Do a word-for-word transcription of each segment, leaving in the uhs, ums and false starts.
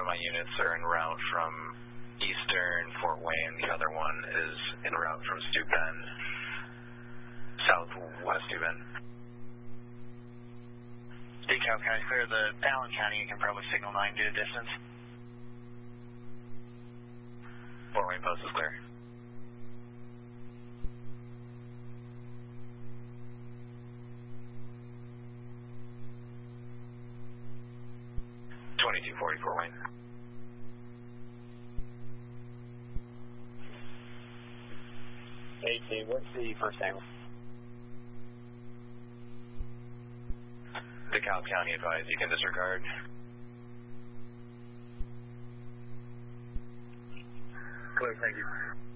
my units are en route from eastern Fort Wayne. The other one is en route from Steuben, southwest Steuben. DeKalb County, clear the Allen County. You can probably signal nine due to distance. Fort Wayne Post is clear. twenty-two forty Fort Wayne. AT, what's the first angle? DeKalb County advised you can disregard. Clear, thank you.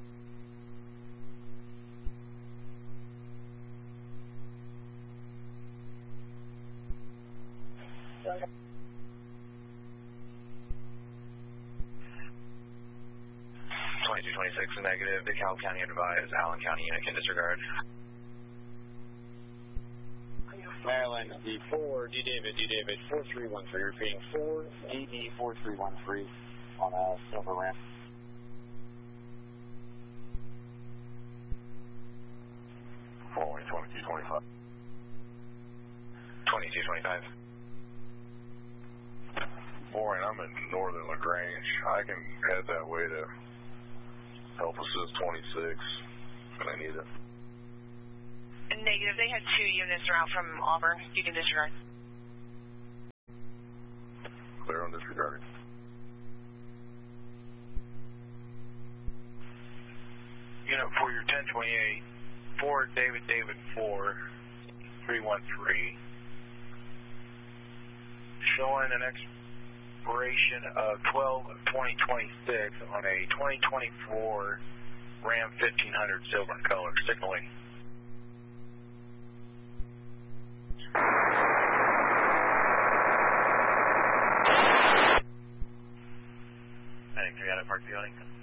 twenty-two twenty-six negative. DeKalb County advised Allen County unit can disregard. Maryland, D four, D David, D David, four three one three, repeating four, D D four three one three on a silver ramp. Fort Wayne, twenty-two twenty-five. twenty-two twenty-five. Fort Wayne, I'm in northern LaGrange. I can head that way to help assist twenty-six when I need it. Negative. They had two units around from Auburn. You can disregard. Clear on disregarding. Unit for your ten twenty-eight, four David David four, three one three. Showing an expiration of twelve twenty twenty-six on a twenty twenty-four Ram fifteen hundred silver in color, signaling. I think three out of Park Building.